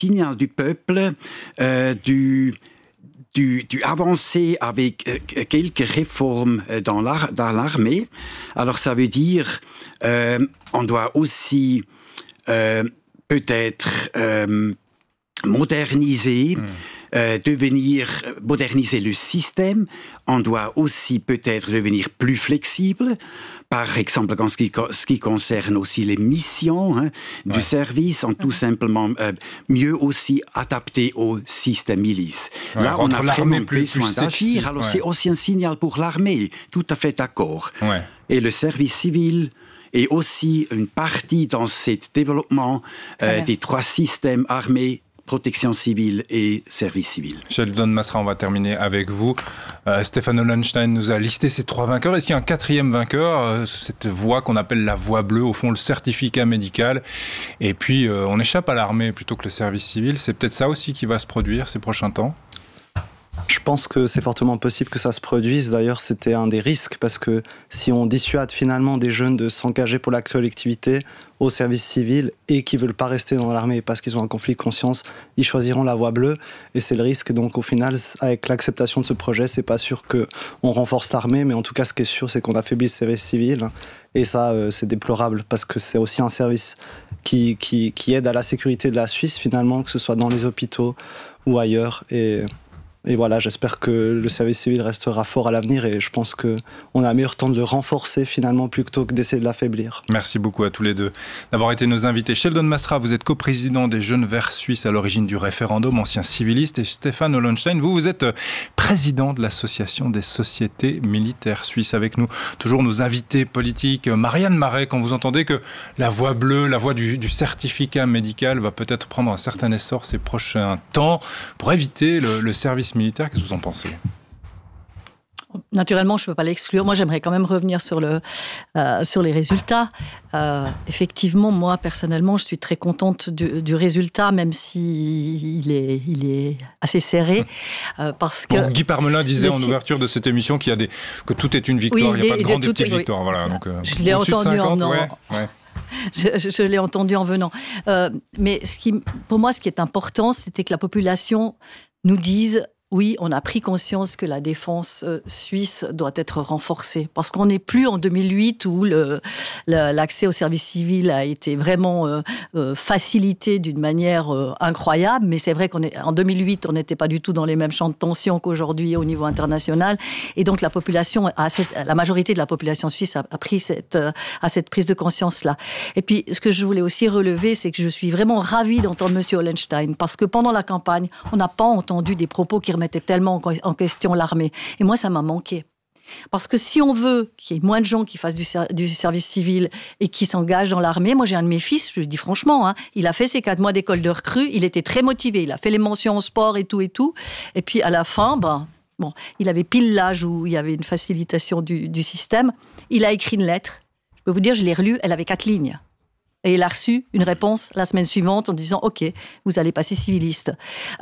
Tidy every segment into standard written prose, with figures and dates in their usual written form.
signal du peuple, du avancer avec quelques réformes dans l'armée. Alors ça veut dire on doit aussi peut-être moderniser le système. On doit aussi peut-être devenir plus flexible. Par exemple, en ce qui concerne aussi les missions du service, on tout simplement mieux aussi adapté au système milice. Ouais, là, on a vraiment plus besoin sexy. d'agir. Alors, c'est aussi un signal pour l'armée. Tout à fait d'accord. Ouais. Et le service civil est aussi une partie dans ce développement des trois systèmes armés, protection civile et service civil. Sheldon Masra, on va terminer avec vous. Stefan Hollenstein nous a listé ces 3 vainqueurs. Est-ce qu'il y a un 4e vainqueur, cette voie qu'on appelle la voie bleue, au fond le certificat médical? Et puis on échappe à l'armée plutôt que le service civil. C'est peut-être ça aussi qui va se produire ces prochains temps? Je pense que c'est fortement possible que ça se produise. D'ailleurs, c'était un des risques, parce que si on dissuade finalement des jeunes de s'engager pour la collectivité, au service civil, et qui ne veulent pas rester dans l'armée parce qu'ils ont un conflit de conscience, ils choisiront la voie bleue, et c'est le risque. Donc au final, avec l'acceptation de ce projet, c'est pas sûr qu'on renforce l'armée, mais en tout cas, ce qui est sûr, c'est qu'on affaiblit le service civil, et ça, c'est déplorable, parce que c'est aussi un service qui aide à la sécurité de la Suisse, finalement, que ce soit dans les hôpitaux ou ailleurs, et voilà, j'espère que le service civil restera fort à l'avenir, et je pense qu'on a un meilleur temps de le renforcer finalement plutôt que d'essayer de l'affaiblir. Merci beaucoup à tous les deux d'avoir été nos invités. Sheldon Masra, vous êtes coprésident des Jeunes Verts Suisses à l'origine du référendum, ancien civiliste, et Stefan Hollenstein, vous êtes président de l'Association des sociétés militaires suisses. Avec nous, toujours nos invités politiques. Marianne Marais, quand vous entendez que la voie bleue, la voie du certificat médical va peut-être prendre un certain essor ces prochains temps pour éviter le service militaire, qu'est-ce que vous en pensez? Naturellement, je ne peux pas l'exclure. Moi, j'aimerais quand même revenir sur les résultats. Effectivement, moi, personnellement, je suis très contente du résultat, même s'il est assez serré. Parce que Guy Parmelin disait en ouverture de cette émission que tout est une victoire, il n'y a pas de grande et petite victoire. Voilà, donc, je l'ai entendu en venant. Ouais. Je l'ai entendu en venant. Mais pour moi, ce qui est important, c'était que la population nous dise: oui, on a pris conscience que la défense suisse doit être renforcée. Parce qu'on n'est plus en 2008 où l'accès au service civil a été vraiment facilité d'une manière incroyable. Mais c'est vrai qu'en 2008, on n'était pas du tout dans les mêmes champs de tension qu'aujourd'hui au niveau international. Et donc, la majorité de la population suisse a pris cette prise de conscience-là. Et puis, ce que je voulais aussi relever, c'est que je suis vraiment ravie d'entendre M. Hollenstein. Parce que pendant la campagne, on n'a pas entendu des propos qui remettait tellement en question l'armée. Et moi, ça m'a manqué. Parce que si on veut qu'il y ait moins de gens qui fassent du service civil et qui s'engagent dans l'armée, moi j'ai un de mes fils, je le dis franchement, il a fait ses 4 mois d'école de recrue, il était très motivé, il a fait les mentions en sport et tout. Et puis à la fin, il avait pile l'âge où il y avait une facilitation du système. Il a écrit une lettre. Je peux vous dire, je l'ai relue, elle avait 4 lignes. Et il a reçu une réponse la semaine suivante en disant « Ok, vous allez passer civiliste ».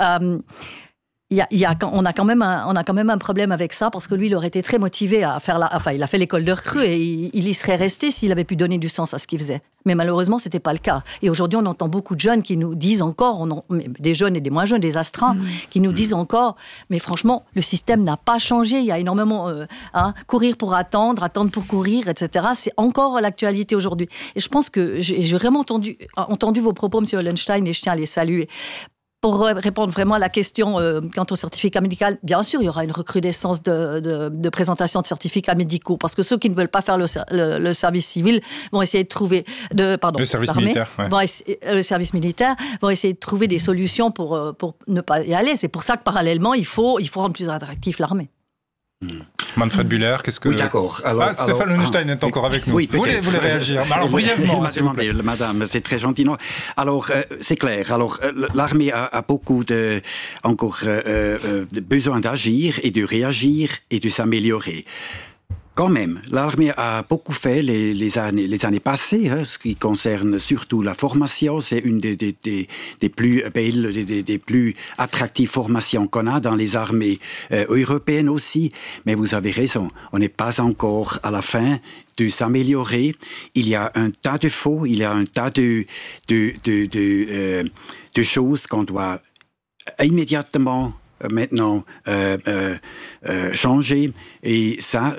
On a quand même un problème avec ça, parce que lui, il aurait été très motivé à faire il a fait l'école de recrue et il y serait resté s'il avait pu donner du sens à ce qu'il faisait. Mais malheureusement, c'était pas le cas. Et aujourd'hui, on entend beaucoup de jeunes qui nous disent encore, des jeunes et des moins jeunes, des astreints, qui nous disent encore, mais franchement, le système n'a pas changé. Il y a énormément, courir pour attendre pour courir, etc. C'est encore l'actualité aujourd'hui. Et je pense que j'ai vraiment entendu vos propos, M. Hollenstein, et je tiens à les saluer. Pour répondre vraiment à la question quant au certificat médical, bien sûr, il y aura une recrudescence de présentation de certificats médicaux, parce que ceux qui ne veulent pas faire le service civil vont essayer de trouver... le service militaire, le service militaire vont essayer de trouver des solutions pour ne pas y aller. C'est pour ça que, parallèlement, il faut rendre plus attractif l'armée. Manfred Buller, qu'est-ce que... Oui, d'accord. Stéphane Hollenstein est encore avec nous. Oui, vous voulez réagir? Alors, brièvement, s'il vous plaît. Madame, c'est très gentil. Non. Alors, c'est clair. Alors, l'armée a beaucoup encore besoin d'agir et de réagir et de s'améliorer. quand même, l'armée a beaucoup fait les années passées, ce qui concerne surtout la formation. C'est une des plus belles, des plus attractives formations qu'on a dans les armées européennes aussi. Mais vous avez raison, on n'est pas encore à la fin de s'améliorer. Il y a un tas de faux, il y a un tas de choses qu'on doit immédiatement maintenant changer. Et ça,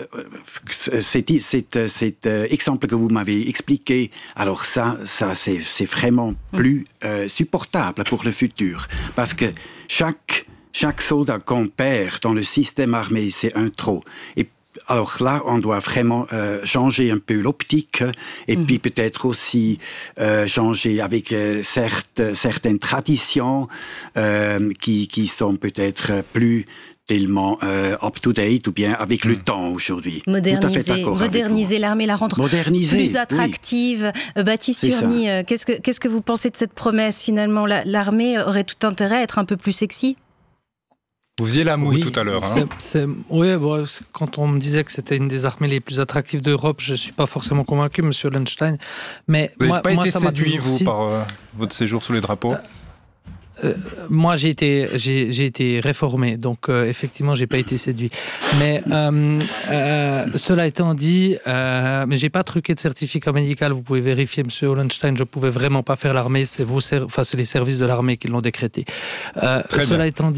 cet exemple que vous m'avez expliqué, alors ça c'est vraiment plus supportable pour le futur. Parce que chaque soldat qu'on perd dans le système armé, c'est un trop. Et alors là, on doit vraiment changer un peu l'optique et puis peut-être aussi changer avec certaines traditions qui sont peut-être plus tellement up-to-date ou bien avec le temps aujourd'hui. Moderniser l'armée, la rendre plus attractive. Oui. Baptiste Urny, qu'est-ce que vous pensez de cette promesse finalement? L'armée aurait tout intérêt à être un peu plus sexy? Vous faisiez la moue tout à l'heure. Quand on me disait que c'était une des armées les plus attractives d'Europe, je ne suis pas forcément convaincu, M. Lowenstein. Mais vous n'avez pas été séduit, vous, par votre séjour sous les drapeaux? Moi, j'ai été réformé, donc effectivement, j'ai pas été séduit. Mais cela étant dit, mais j'ai pas truqué de certificat médical. Vous pouvez vérifier, Monsieur Hollenstein, je pouvais vraiment pas faire l'armée. C'est les services de l'armée qui l'ont décrété. Cela étant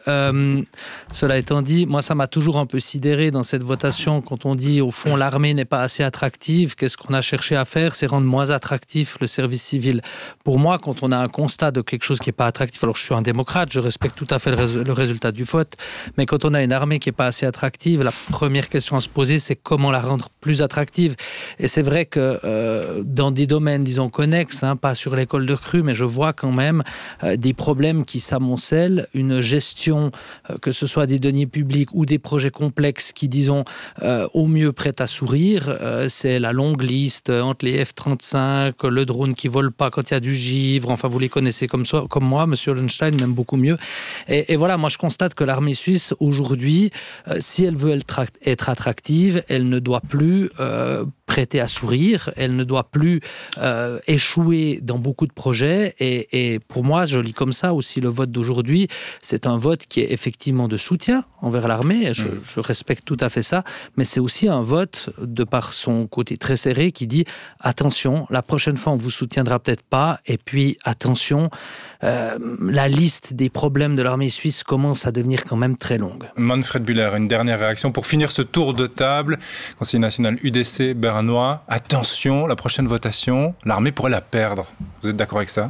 dit, moi, ça m'a toujours un peu sidéré dans cette votation quand on dit, au fond, l'armée n'est pas assez attractive. Qu'est-ce qu'on a cherché à faire? C'est rendre moins attractif le service civil. Pour moi, quand on a un constat de quelque chose qui est pas attractif, alors je suis un démocrate, je respecte tout à fait le résultat du vote, mais quand on a une armée qui n'est pas assez attractive, la première question à se poser, c'est comment la rendre plus attractive. Et c'est vrai que dans des domaines, disons, connexes, pas sur l'école de recrues, mais je vois quand même des problèmes qui s'amoncellent, une gestion, que ce soit des deniers publics ou des projets complexes qui, disons, au mieux prêtent à sourire. C'est la longue liste entre les F-35, le drone qui ne vole pas quand il y a du givre, enfin vous les connaissez comme moi, Monsieur Hollenstein, même beaucoup mieux. Et voilà, moi je constate que l'armée suisse, aujourd'hui, si elle veut être attractive, elle ne doit plus prêter à sourire, elle ne doit plus échouer dans beaucoup de projets. Et pour moi, je lis comme ça aussi le vote d'aujourd'hui. C'est un vote qui est effectivement de soutien envers l'armée. Je respecte tout à fait ça. Mais c'est aussi un vote, de par son côté très serré, qui dit attention, la prochaine fois, on vous soutiendra peut-être pas. Et puis, attention, la liste des problèmes de l'armée suisse commence à devenir quand même très longue. Manfred Bühler, une dernière réaction pour finir ce tour de table. Conseiller national UDC bernois, attention, la prochaine votation, l'armée pourrait la perdre. Vous êtes d'accord avec ça?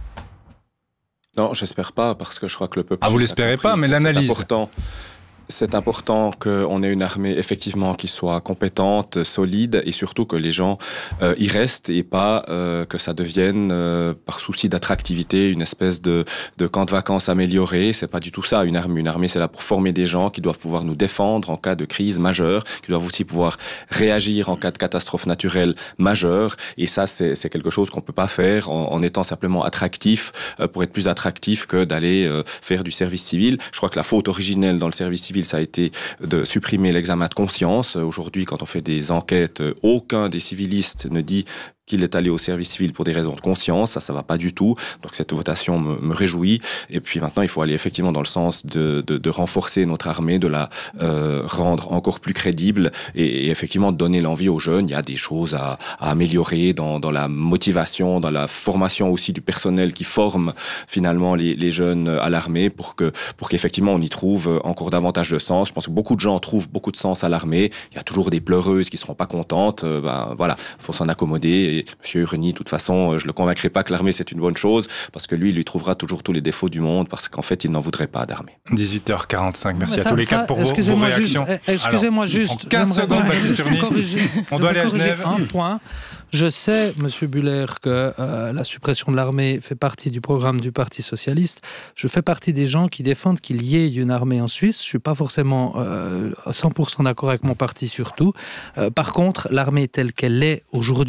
Non, j'espère pas, parce que je crois que le peuple... Ah, vous l'espérez pas, mais l'analyse... C'est important qu'on ait une armée effectivement qui soit compétente, solide, et surtout que les gens y restent et pas que ça devienne par souci d'attractivité une espèce de camp de vacances amélioré. C'est pas du tout ça une armée. Une armée, c'est là pour former des gens qui doivent pouvoir nous défendre en cas de crise majeure, qui doivent aussi pouvoir réagir en cas de catastrophe naturelle majeure. Et ça, c'est quelque chose qu'on peut pas faire en étant simplement attractif pour être plus attractif que d'aller faire du service civil. Je crois que la faute originelle dans le service civil, ça a été de supprimer l'examen de conscience. Aujourd'hui, quand on fait des enquêtes, aucun des civilistes ne dit qu'il est allé au service civil pour des raisons de conscience. Ça va pas du tout. Donc cette votation me réjouit. Et puis maintenant, il faut aller effectivement dans le sens de renforcer notre armée, de la rendre encore plus crédible et effectivement de donner l'envie aux jeunes. Il y a des choses à améliorer dans la motivation, dans la formation aussi du personnel qui forme finalement les jeunes à l'armée pour qu'effectivement on y trouve encore davantage de sens. Je pense que beaucoup de gens trouvent beaucoup de sens à l'armée. Il y a toujours des pleureuses qui seront pas contentes. Voilà, faut s'en accommoder. Et M. Urny, de toute façon, je le convaincrai pas que l'armée c'est une bonne chose, parce que lui, il lui trouvera toujours tous les défauts du monde, parce qu'en fait, il n'en voudrait pas d'armée. 18h45, merci à tous les quatre pour vos réactions. Excusez-moi juste. En 15 secondes, Baptiste Urny. On doit aller à Genève. Un point. Je sais, M. Bühler, que la suppression de l'armée fait partie du programme du Parti socialiste. Je fais partie des gens qui défendent qu'il y ait une armée en Suisse. Je ne suis pas forcément à 100% d'accord avec mon parti surtout. Par contre, l'armée telle qu'elle est aujourd'hui,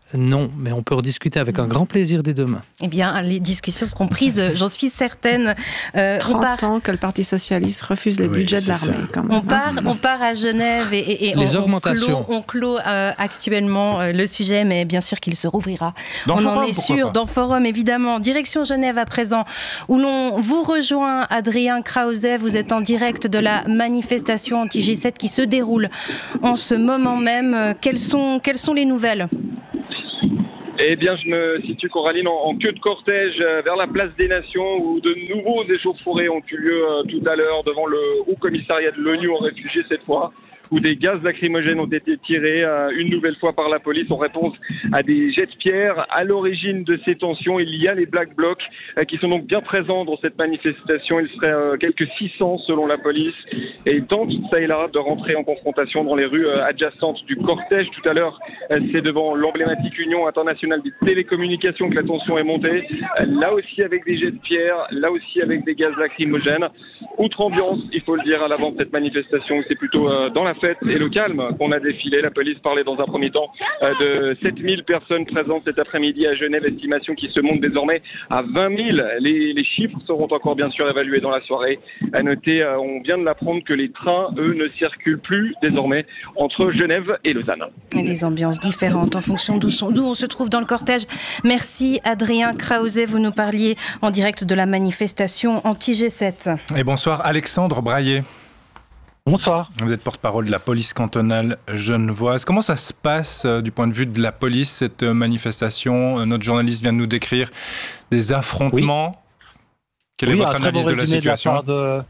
non, mais on peut rediscuter avec un grand plaisir dès demain. Eh bien, les discussions seront prises, j'en suis certaine. 30 ans que le Parti socialiste refuse les budgets de l'armée. Quand même. On part à Genève et les augmentations. On clôt actuellement le sujet, mais bien sûr qu'il se rouvrira. Dans on Forum, en est sûr, dans Forum évidemment. Direction Genève à présent, où l'on vous rejoint, Adrien Krause. Vous êtes en direct de la manifestation anti-G7 qui se déroule en ce moment même. Quelles sont les nouvelles ? Eh bien, je me situe, Coraline, en queue de cortège vers la place des Nations où de nouveaux échauffourées ont eu lieu tout à l'heure devant le Haut Commissariat de l'ONU aux réfugiés cette fois, où des gaz lacrymogènes ont été tirés une nouvelle fois par la police en réponse à des jets de pierre. À l'origine de ces tensions, il y a les Black Blocs qui sont donc bien présents dans cette manifestation. Il serait quelques 600 selon la police et tentent ça et là de rentrer en confrontation dans les rues adjacentes du cortège. Tout à l'heure, c'est devant l'emblématique Union internationale des télécommunications que la tension est montée. Là aussi avec des jets de pierre, là aussi avec des gaz lacrymogènes. Outre ambiance, il faut le dire, à l'avant de cette manifestation, c'est plutôt dans la fête et le calme qu'on a défilé. La police parlait dans un premier temps de 7000 personnes présentes cet après-midi à Genève, estimation qui se monte désormais à 20 000. Les chiffres seront encore bien sûr évalués dans la soirée. À noter, on vient de l'apprendre que les trains, eux, ne circulent plus désormais entre Genève et Lausanne. Et les ambiances différentes en fonction d'où on se trouve dans le cortège. Merci Adrien Krause, vous nous parliez en direct de la manifestation anti-G7. Et bonsoir Alexandre Braillet. Bonsoir. Vous êtes porte-parole de la police cantonale genevoise. Comment ça se passe du point de vue de la police, cette manifestation ? Notre journaliste vient de nous décrire des affrontements. Oui. Quelle est votre analyse de la situation ?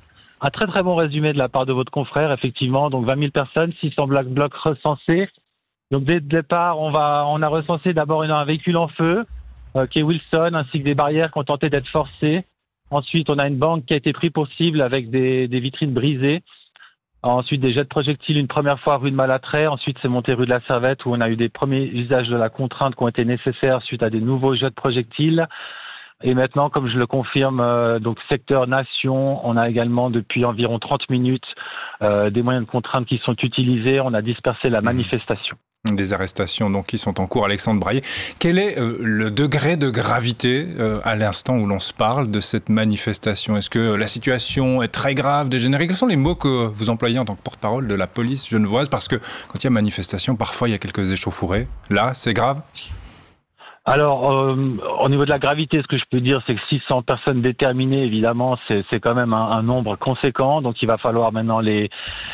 Un très très bon résumé de la part de votre confrère, effectivement. Donc 20 000 personnes, 600 Black Blocs recensés. Donc dès le départ, on a recensé d'abord un véhicule en feu, qui est Wilson, ainsi que des barrières qui ont tenté d'être forcées. Ensuite, on a une banque qui a été prise pour cible avec des vitrines brisées. Ensuite, des jets de projectiles une première fois rue de Malatray. Ensuite, c'est monté rue de la Servette où on a eu des premiers usages de la contrainte qui ont été nécessaires suite à des nouveaux jets de projectiles. Et maintenant, comme je le confirme, donc secteur Nation, on a également depuis environ 30 minutes des moyens de contrainte qui sont utilisés. On a dispersé la manifestation. Des arrestations donc qui sont en cours. Alexandre Braillet, quel est le degré de gravité à l'instant où l'on se parle de cette manifestation ? Est-ce que la situation est très grave, dégénérée ? Quels sont les mots que vous employez en tant que porte-parole de la police genevoise ? Parce que quand il y a manifestation, parfois il y a quelques échauffourées. Là, c'est grave ? Alors, au niveau de la gravité, ce que je peux dire, c'est que 600 personnes déterminées, évidemment, c'est quand même un nombre conséquent. Donc, il va falloir maintenant les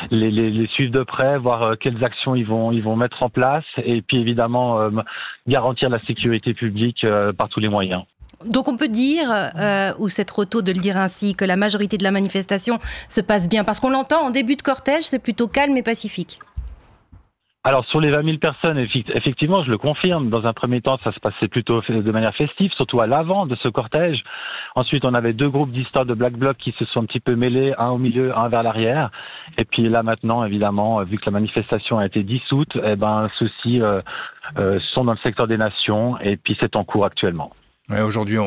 suivre de près, voir quelles actions ils vont mettre en place, et puis évidemment garantir la sécurité publique par tous les moyens. Donc on peut dire, ou c'est trop tôt de le dire ainsi, que la majorité de la manifestation se passe bien, parce qu'on l'entend en début de cortège, c'est plutôt calme et pacifique. Alors sur les 20 000 personnes, effectivement, je le confirme. Dans un premier temps, ça se passait plutôt de manière festive, surtout à l'avant de ce cortège. Ensuite, on avait deux groupes d'histoires de Black Bloc qui se sont un petit peu mêlés, un au milieu, un vers l'arrière. Et puis là maintenant, évidemment, vu que la manifestation a été dissoute, ceux-ci sont dans le secteur des Nations et puis c'est en cours actuellement. Ouais, aujourd'hui,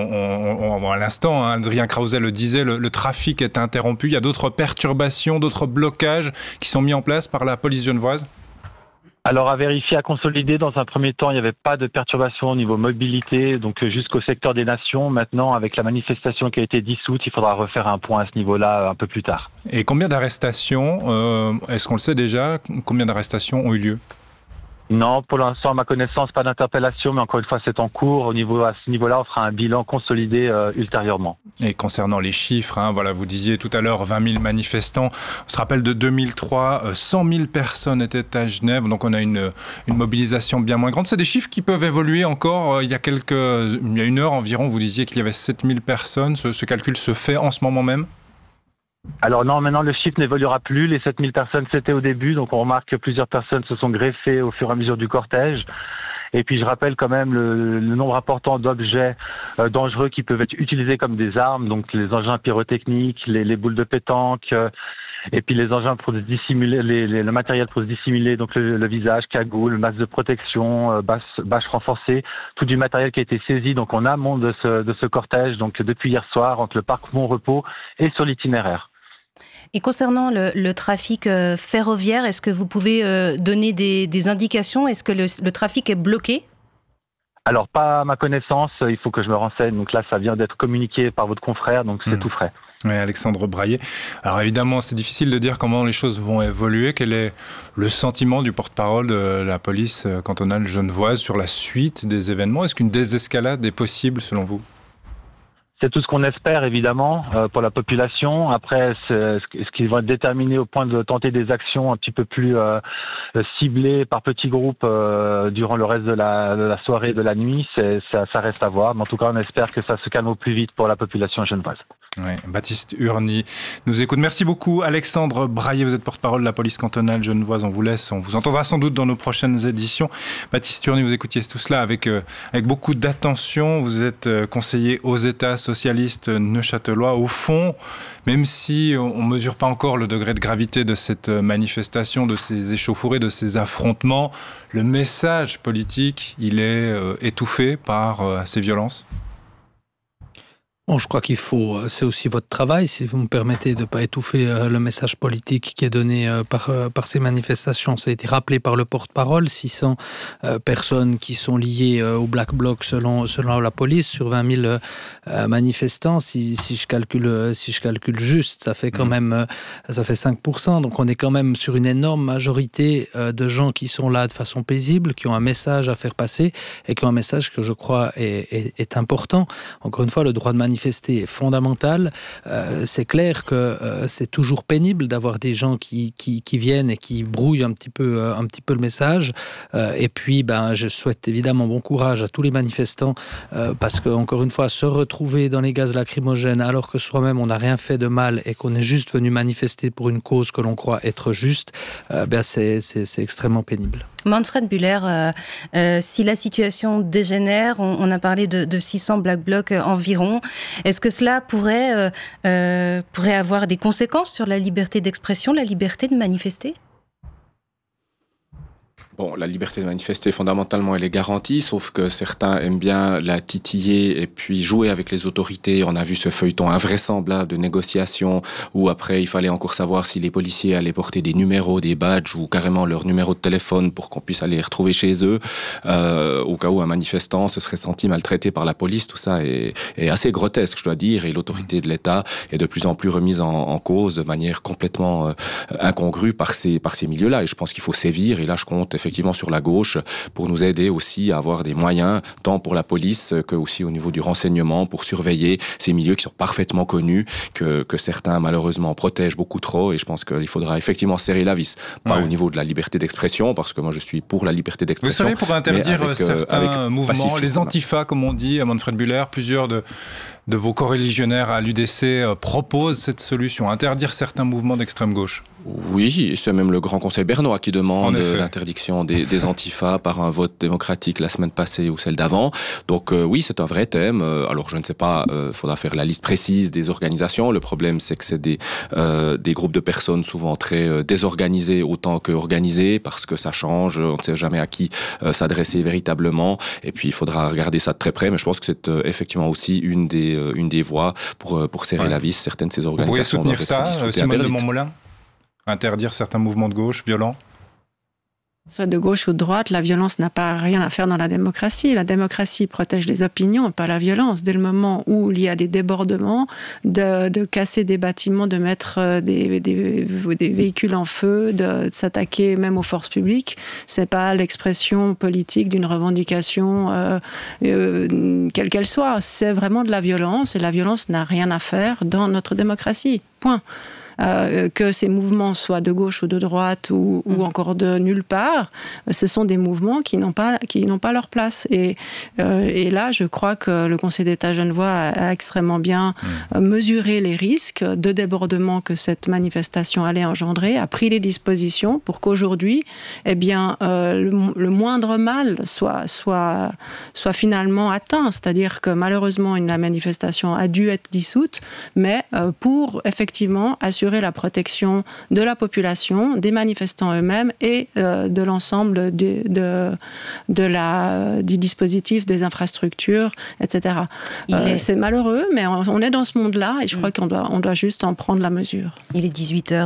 à l'instant, Adrien Krause le disait, le trafic est interrompu. Il y a d'autres perturbations, d'autres blocages qui sont mis en place par la police genevoise ? Alors à vérifier, à consolider, dans un premier temps, il n'y avait pas de perturbation au niveau mobilité, donc jusqu'au secteur des Nations. Maintenant, avec la manifestation qui a été dissoute, il faudra refaire un point à ce niveau-là un peu plus tard. Et combien d'arrestations, est-ce qu'on le sait déjà, combien d'arrestations ont eu lieu ? Non, pour l'instant, à ma connaissance, pas d'interpellation, mais encore une fois, c'est en cours. À ce niveau-là, on fera un bilan consolidé ultérieurement. Et concernant les chiffres, voilà, vous disiez tout à l'heure 20 000 manifestants. On se rappelle de 2003, 100 000 personnes étaient à Genève, donc on a une mobilisation bien moins grande. C'est des chiffres qui peuvent évoluer encore. Il y a une heure environ, vous disiez qu'il y avait 7 000 personnes. Ce calcul se fait en ce moment même ? Alors non, maintenant le chiffre n'évoluera plus. Les 7000 personnes, c'était au début, donc on remarque que plusieurs personnes se sont greffées au fur et à mesure du cortège. Et puis je rappelle quand même le nombre important d'objets dangereux qui peuvent être utilisés comme des armes, donc les engins pyrotechniques, les boules de pétanque, et puis les engins pour se dissimuler, le matériel pour se dissimuler, donc le visage, cagoule, masque de protection, bâche renforcée, tout du matériel qui a été saisi donc en amont de ce cortège, donc depuis hier soir entre le parc Montrepos et sur l'itinéraire. Et concernant le trafic ferroviaire, est-ce que vous pouvez donner des indications ? Est-ce que le trafic est bloqué ? Alors, pas à ma connaissance, il faut que je me renseigne. Donc là, ça vient d'être communiqué par votre confrère, donc c'est tout frais. Oui, Alexandre Braillet. Alors évidemment, c'est difficile de dire comment les choses vont évoluer. Quel est le sentiment du porte-parole de la police cantonale genevoise sur la suite des événements? Est-ce qu'une désescalade est possible selon vous? C'est tout ce qu'on espère, évidemment, pour la population. Après, ce qui va être déterminé au point de tenter des actions un petit peu plus ciblées par petits groupes durant le reste de la soirée et de la nuit, ça reste à voir. Mais en tout cas, on espère que ça se calme au plus vite pour la population genevoise. Oui, Baptiste Urny nous écoute. Merci beaucoup, Alexandre Braillet. Vous êtes porte-parole de la police cantonale genevoise. On vous laisse. On vous entendra sans doute dans nos prochaines éditions. Baptiste Urny, vous écoutiez tout cela avec beaucoup d'attention. Vous êtes conseiller aux États socialistes neuchâtelois. Au fond, même si on ne mesure pas encore le degré de gravité de cette manifestation, de ces échauffourées, de ces affrontements, le message politique, il est étouffé par ces violences. Bon, je crois qu'il faut, c'est aussi votre travail, si vous me permettez, de ne pas étouffer le message politique qui est donné par ces manifestations. Ça a été rappelé par le porte-parole, 600 personnes qui sont liées au Black Bloc selon la police, sur 20 000 manifestants. Si je calcule juste, ça fait quand même ça fait 5%. Donc on est quand même sur une énorme majorité de gens qui sont là de façon paisible, qui ont un message à faire passer et qui ont un message que je crois est important. Encore une fois, le droit de manifester est fondamental. C'est clair que c'est toujours pénible d'avoir des gens qui viennent et qui brouillent un petit peu le message. Et puis, je souhaite évidemment bon courage à tous les manifestants parce que, encore une fois, se retrouver dans les gaz lacrymogènes alors que soi-même on n'a rien fait de mal et qu'on est juste venu manifester pour une cause que l'on croit être juste, c'est extrêmement pénible. Manfred Bühler, si la situation dégénère, on a parlé de 600 Black Blocs environ, est-ce que cela pourrait avoir des conséquences sur la liberté d'expression, la liberté de manifester ? Bon, la liberté de manifester, fondamentalement, elle est garantie, sauf que certains aiment bien la titiller et puis jouer avec les autorités. On a vu ce feuilleton invraisemblable de négociation où après, il fallait encore savoir si les policiers allaient porter des numéros, des badges ou carrément leur numéro de téléphone pour qu'on puisse aller les retrouver chez eux. Au cas où un manifestant se serait senti maltraité par la police, tout ça est assez grotesque, je dois dire, et l'autorité de l'État est de plus en plus remise en cause de manière complètement incongrue par ces milieux-là. Et je pense qu'il faut sévir, et là, je compte effectivement sur la gauche pour nous aider aussi à avoir des moyens, tant pour la police que aussi au niveau du renseignement, pour surveiller ces milieux qui sont parfaitement connus, que certains malheureusement protègent beaucoup trop, et je pense qu'il faudra effectivement serrer la vis, pas au niveau de la liberté d'expression, parce que moi je suis pour la liberté d'expression. Vous savez, pour interdire certains mouvements, les antifas comme on dit, à Manfred Bühler, plusieurs de vos coreligionnaires à l'UDC proposent cette solution, interdire certains mouvements d'extrême gauche. Oui, c'est même le Grand Conseil bernois qui demande l'interdiction des antifas par un vote démocratique la semaine passée ou celle d'avant. Donc oui, c'est un vrai thème. Alors je ne sais pas, faudra faire la liste précise des organisations. Le problème, c'est que c'est des groupes de personnes souvent très désorganisés autant que organisés, parce que ça change, on ne sait jamais à qui s'adresser véritablement. Et puis il faudra regarder ça de très près. Mais je pense que c'est effectivement aussi une des voies pour serrer la vis. Certaines de ces organisations. Vous pourriez soutenir ça, Simone de Montmolin ? Interdire certains mouvements de gauche violents ? Soit de gauche ou de droite, la violence n'a pas rien à faire dans la démocratie. La démocratie protège les opinions, pas la violence. Dès le moment où il y a des débordements, de casser des bâtiments, de mettre des véhicules en feu, de s'attaquer même aux forces publiques, c'est pas l'expression politique d'une revendication quelle qu'elle soit. C'est vraiment de la violence, et la violence n'a rien à faire dans notre démocratie. Point. Que ces mouvements soient de gauche ou de droite ou encore de nulle part, ce sont des mouvements qui n'ont pas leur place. Et là, je crois que le Conseil d'État genevois a extrêmement bien mesuré les risques de débordement que cette manifestation allait engendrer, a pris les dispositions pour qu'aujourd'hui, le moindre mal soit finalement atteint. C'est-à-dire que malheureusement, la manifestation a dû être dissoute, mais pour effectivement assurer assurer la protection de la population, des manifestants eux-mêmes et de l'ensemble du dispositif, des infrastructures, etc. C'est malheureux, mais on est dans ce monde-là et je crois qu'on doit juste en prendre la mesure. Il est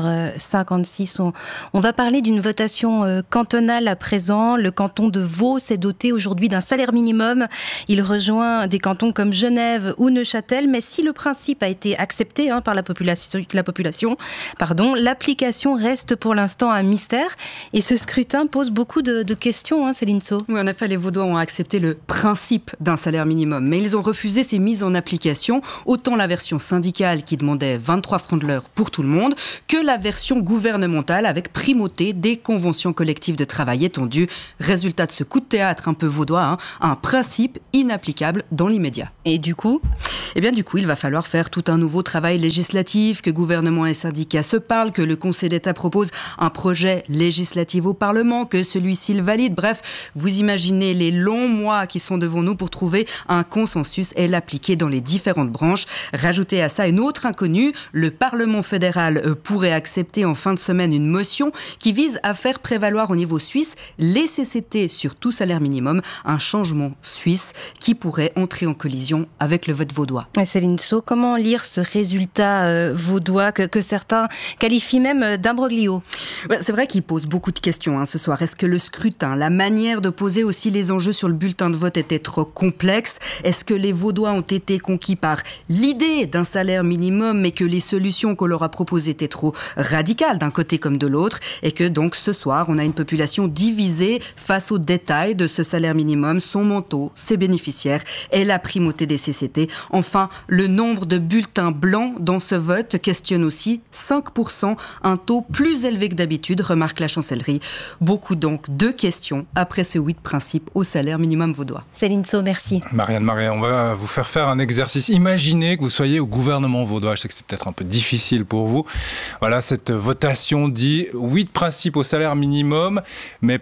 18h56. On va parler d'une votation cantonale à présent. Le canton de Vaud s'est doté aujourd'hui d'un salaire minimum. Il rejoint des cantons comme Genève ou Neuchâtel, mais si le principe a été accepté par la population, l'application reste pour l'instant un mystère. Et ce scrutin pose beaucoup de questions, Céline Sceaux. Oui, en effet, les Vaudois ont accepté le principe d'un salaire minimum, mais ils ont refusé ses mises en application, autant la version syndicale qui demandait 23 francs de l'heure pour tout le monde, que la version gouvernementale avec primauté des conventions collectives de travail étendues. Résultat de ce coup de théâtre un peu vaudois, un principe inapplicable dans l'immédiat. Et du coup ? Du coup, il va falloir faire tout un nouveau travail législatif, que gouvernement et syndicats se parlent, que le Conseil d'État propose un projet législatif au Parlement, que celui-ci le valide. Bref, vous imaginez les longs mois qui sont devant nous pour trouver un consensus et l'appliquer dans les différentes branches. Rajoutez à ça une autre inconnue, le Parlement fédéral pourrait accepter en fin de semaine une motion qui vise à faire prévaloir au niveau suisse les CCT sur tout salaire minimum, un changement suisse qui pourrait entrer en collision avec le vote vaudois. Céline Sceaux, comment lire ce résultat vaudois que certains qualifient même d'imbroglio ? C'est vrai qu'il pose beaucoup de questions ce soir. Est-ce que le scrutin, la manière de poser aussi les enjeux sur le bulletin de vote était trop complexe ? Est-ce que les Vaudois ont été conquis par l'idée d'un salaire minimum, mais que les solutions qu'on leur a proposées étaient trop radicales d'un côté comme de l'autre, et que donc ce soir, on a une population divisée face aux détails de ce salaire minimum, son montant, ses bénéficiaires et la primauté des CCT. Enfin, le nombre de bulletins blancs dans ce vote questionne aussi 5%, un taux plus élevé que d'habitude, remarque la chancellerie. Beaucoup donc de questions après ce 8 principes au salaire minimum vaudois. Céline Sceaux, merci. Marianne Marais, on va vous faire un exercice. Imaginez que vous soyez au gouvernement vaudois. Je sais que c'est peut-être un peu difficile pour vous. Voilà, cette votation dit 8 principes au salaire minimum, mais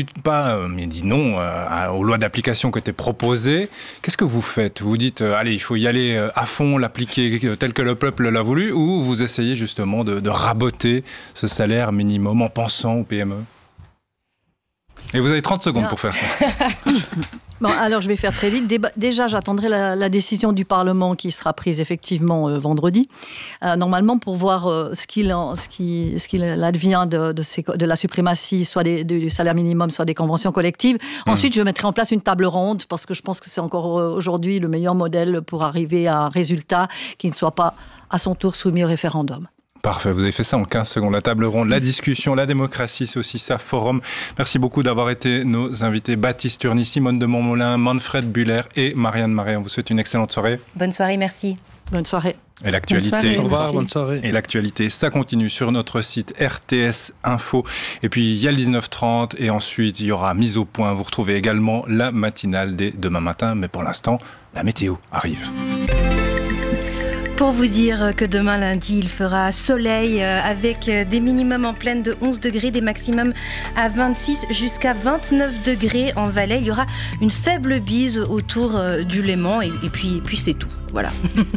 mais dit non aux lois d'application qui étaient proposées. Qu'est-ce que vous faites ? Vous dites, allez, il faut y aller à fond, l'appliquer tel que le peuple l'a voulu, ou vous essayez justement de raboter ce salaire minimum en pensant aux PME ? Et vous avez 30 secondes pour faire ça. Bon, alors je vais faire très vite. Déjà, j'attendrai la décision du Parlement qui sera prise effectivement vendredi. Normalement, pour voir ce qu'il advient de la suprématie, soit du salaire minimum, soit des conventions collectives. Ensuite, je mettrai en place une table ronde parce que je pense que c'est encore aujourd'hui le meilleur modèle pour arriver à un résultat qui ne soit pas à son tour soumis au référendum. Parfait, vous avez fait ça en 15 secondes. La table ronde, la discussion, la démocratie, c'est aussi ça, forum. Merci beaucoup d'avoir été nos invités. Baptiste Urny, Simone de Montmolin, Manfred Buller et Marianne Marais. On vous souhaite une excellente soirée. Bonne soirée, merci. Bonne soirée. Et l'actualité, Au revoir, bonne soirée. Et l'actualité, ça continue sur notre site RTS Info. Et puis, il y a le 19h30 et ensuite, il y aura mise au point. Vous retrouvez également la matinale dès demain matin. Mais pour l'instant, la météo arrive. Pour vous dire que demain lundi, il fera soleil avec des minimums en plaine de 11 degrés, des maximums à 26 jusqu'à 29 degrés en Valais. Il y aura une faible bise autour du Léman et puis c'est tout. Voilà.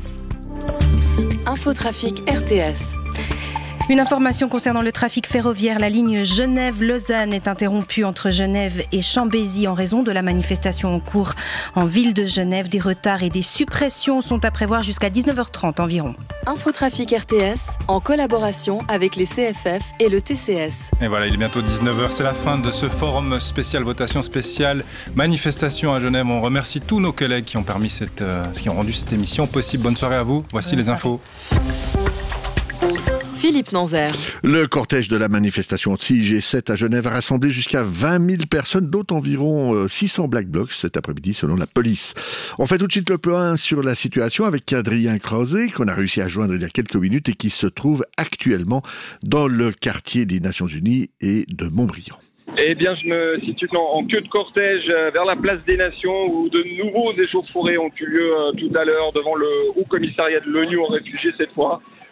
Infotrafic RTS. Une information concernant le trafic ferroviaire. La ligne Genève-Lausanne est interrompue entre Genève et Chambézy en raison de la manifestation en cours en ville de Genève. Des retards et des suppressions sont à prévoir jusqu'à 19h30 environ. Infotrafic RTS en collaboration avec les CFF et le TCS. Et voilà, il est bientôt 19h. C'est la fin de ce forum spécial, votation spéciale, manifestation à Genève. On remercie tous nos collègues qui ont rendu cette émission possible. Bonne soirée à vous. Voici les infos. Philippe Nanzer. Le cortège de la manifestation anti-G7 à Genève a rassemblé jusqu'à 20 000 personnes, dont environ 600 Black Blocs cet après-midi selon la police. On fait tout de suite le point sur la situation avec Adrien Krause, qu'on a réussi à joindre il y a quelques minutes et qui se trouve actuellement dans le quartier des Nations Unies et de Montbriand. Eh bien, je me situe en queue de cortège vers la place des Nations où de nouveaux échauffourées ont eu lieu tout à l'heure devant le Haut Commissariat de l'ONU aux réfugiés cette fois.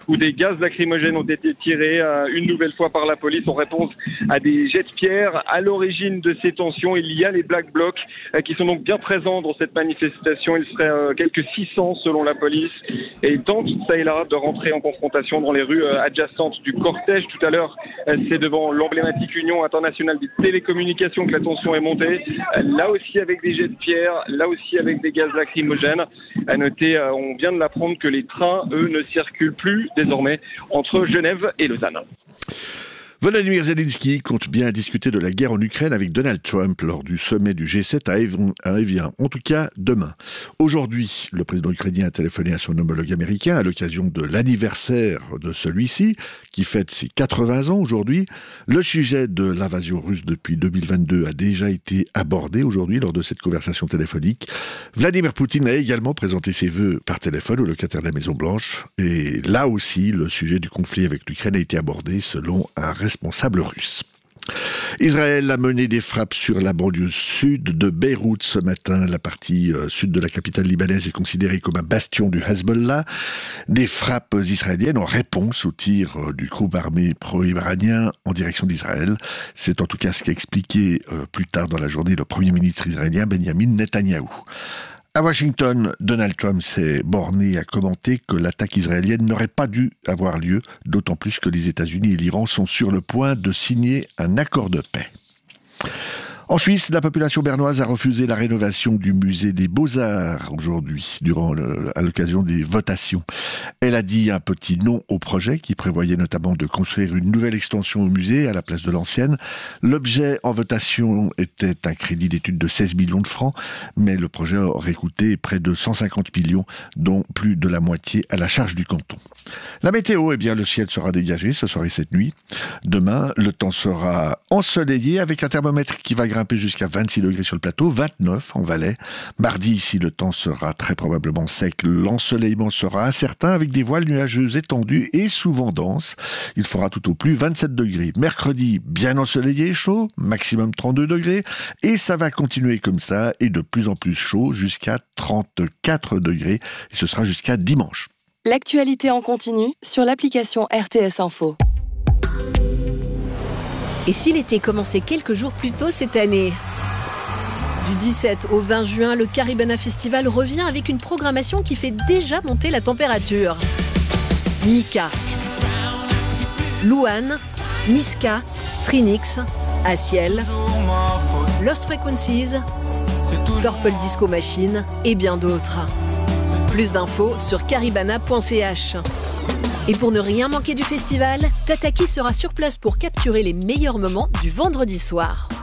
où des gaz lacrymogènes ont été tirés une nouvelle fois par la police en réponse à des jets de pierre. À l'origine de ces tensions, il y a les Black Blocs qui sont donc bien présents dans cette manifestation. Il serait quelques 600 selon la police et ils tentent, ça et là, de rentrer en confrontation dans les rues adjacentes du cortège. Tout à l'heure, c'est devant l'emblématique Union internationale des télécommunications que la tension est montée. Là aussi avec des jets de pierre, là aussi avec des gaz lacrymogènes. À noter, on vient de l'apprendre que les trains, eux, ne circulent plus désormais entre Genève et Lausanne. Volodymyr Zelensky compte bien discuter de la guerre en Ukraine avec Donald Trump lors du sommet du G7 à Evian. En tout cas, demain. Aujourd'hui, le président ukrainien a téléphoné à son homologue américain à l'occasion de l'anniversaire de celui-ci, qui fête ses 80 ans aujourd'hui. Le sujet de l'invasion russe depuis 2022 a déjà été abordé aujourd'hui lors de cette conversation téléphonique. Vladimir Poutine a également présenté ses vœux par téléphone au locataire de la Maison-Blanche. Et là aussi, le sujet du conflit avec l'Ukraine a été abordé selon un responsable russe. Israël a mené des frappes sur la banlieue sud de Beyrouth ce matin. La partie sud de la capitale libanaise est considérée comme un bastion du Hezbollah. Des frappes israéliennes en réponse aux tirs du groupe armé pro-iranien en direction d'Israël. C'est en tout cas ce qu'a expliqué plus tard dans la journée le Premier ministre israélien Benjamin Netanyahou. À Washington, Donald Trump s'est borné à commenter que l'attaque israélienne n'aurait pas dû avoir lieu, d'autant plus que les États-Unis et l'Iran sont sur le point de signer un accord de paix. En Suisse, la population bernoise a refusé la rénovation du musée des Beaux-Arts aujourd'hui, à l'occasion des votations. Elle a dit un petit non au projet qui prévoyait notamment de construire une nouvelle extension au musée à la place de l'ancienne. L'objet en votation était un crédit d'étude de 16 millions de francs, mais le projet aurait coûté près de 150 millions, dont plus de la moitié à la charge du canton. La météo, eh bien, le ciel sera dégagé ce soir et cette nuit. Demain, le temps sera ensoleillé avec un thermomètre qui va grimper jusqu'à 26 degrés sur le plateau, 29 en Valais. Mardi, ici, le temps sera très probablement sec. L'ensoleillement sera incertain avec des voiles nuageuses étendues et souvent denses. Il fera tout au plus 27 degrés. Mercredi, bien ensoleillé et chaud, maximum 32 degrés. Et ça va continuer comme ça et de plus en plus chaud jusqu'à 34 degrés. Et ce sera jusqu'à dimanche. L'actualité en continu sur l'application RTS Info. Et si l'été commençait quelques jours plus tôt cette année ? Du 17 au 20 juin, le Caribana Festival revient avec une programmation qui fait déjà monter la température. Mika, Luan, Niska, Trinix, Asiel, Lost Frequencies, Purple Disco Machine et bien d'autres. Plus d'infos sur caribana.ch. Et pour ne rien manquer du festival, Tataki sera sur place pour capturer les meilleurs moments du vendredi soir.